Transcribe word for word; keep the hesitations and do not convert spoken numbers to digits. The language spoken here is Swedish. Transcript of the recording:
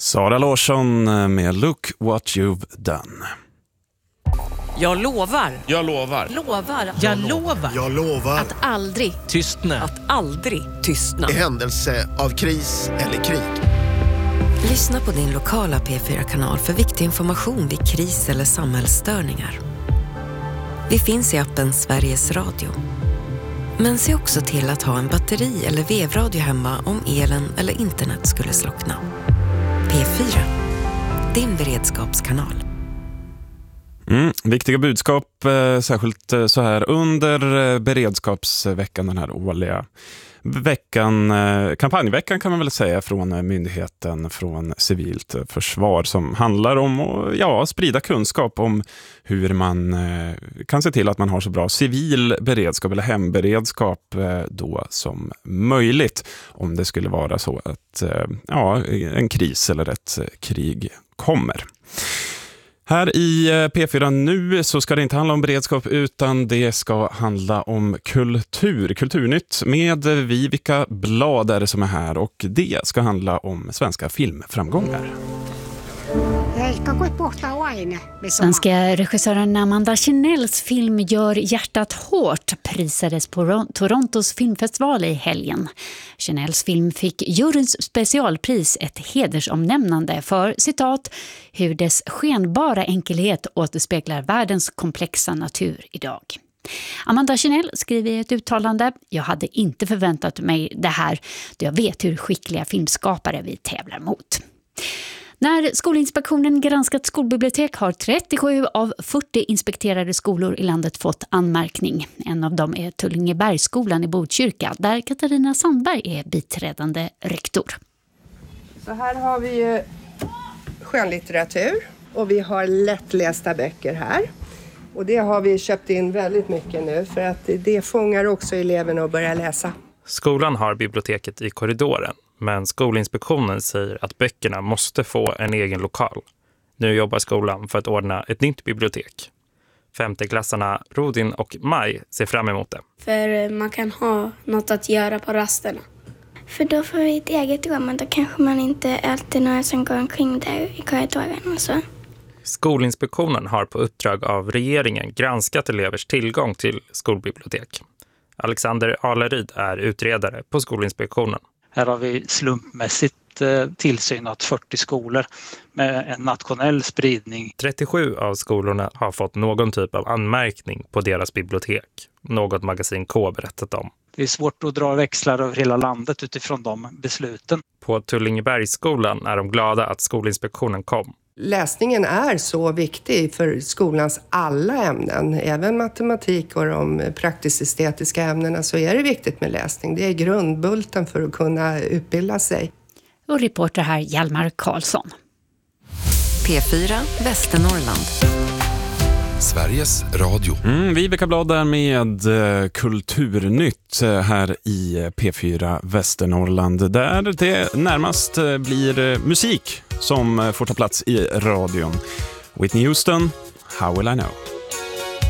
Sara Larsson med Look What You've Done. Jag lovar. Jag lovar. Lovar. Jag lovar. Jag lovar. Att aldrig. Tystna. Att aldrig tystna. I händelse av kris eller krig. Lyssna på din lokala P fyra-kanal för viktig information vid kris eller samhällsstörningar. Vi finns i appen Sveriges Radio. Men se också till att ha en batteri- eller vevradio hemma om elen eller internet skulle slockna. P fyra, din beredskapskanal. Mm, viktiga budskap, eh, särskilt eh, så här under eh, beredskapsveckan, den här årliga veckan, eh, kampanjveckan kan man väl säga, från eh, myndigheten, från civilt försvar, som handlar om att ja, sprida kunskap om hur man eh, kan se till att man har så bra civil beredskap eller hemberedskap eh, då som möjligt, om det skulle vara så att eh, ja, en kris eller ett eh, krig kommer. Här i P fyra nu så ska det inte handla om beredskap, utan det ska handla om kultur. Kulturnytt med Vivica Blad är det som är här, och det ska handla om svenska filmframgångar. Svenska regissören Amanda Chanels film Gör hjärtat hårt prisades på Torontos filmfestival i helgen. Chanels film fick juryns specialpris, ett hedersomnämnande för, citat, hur dess skenbara enkelhet återspeglar världens komplexa natur idag. Amanda Chanel skriver i ett uttalande: jag hade inte förväntat mig det här, då jag vet hur skickliga filmskapare vi tävlar mot. När Skolinspektionen granskat skolbibliotek har trettiosju av fyrtio inspekterade skolor i landet fått anmärkning. En av dem är Tullingebergsskolan i Botkyrka, där Katarina Sandberg är biträdande rektor. Så här har vi ju skönlitteratur och vi har lättlästa böcker här. Och det har vi köpt in väldigt mycket nu, för att det fångar också eleverna att börja läsa. Skolan har biblioteket i korridoren, men Skolinspektionen säger att böckerna måste få en egen lokal. Nu jobbar skolan för att ordna ett nytt bibliotek. Femteklassarna Rodin och Maj ser fram emot det. För man kan ha något att göra på rasterna. För då får vi ett eget rum, men då kanske man inte alltid några som går omkring där i korridoren och så. Skolinspektionen har på uppdrag av regeringen granskat elevers tillgång till skolbibliotek. Alexander Aleryd är utredare på Skolinspektionen. Här har vi slumpmässigt tillsynat fyrtio skolor med en nationell spridning. trettiosju av skolorna har fått någon typ av anmärkning på deras bibliotek. Något Magasin K berättat om. Det är svårt att dra växlar över hela landet utifrån de besluten. På Tullingebergsskolan är de glada att Skolinspektionen kom. Läsningen är så viktig för skolans alla ämnen, även matematik och de praktisk-estetiska ämnena, så är det viktigt med läsning. Det är grundbulten för att kunna utbilda sig. Och reporter här Hjalmar Karlsson. P fyra Västernorrland. Sveriges Radio. Mm, Vivica Blad där med eh, Kulturnytt eh, här i P fyra Västernorrland, där det närmast eh, blir eh, musik som eh, får ta plats i radion. Whitney Houston, How Will I Know?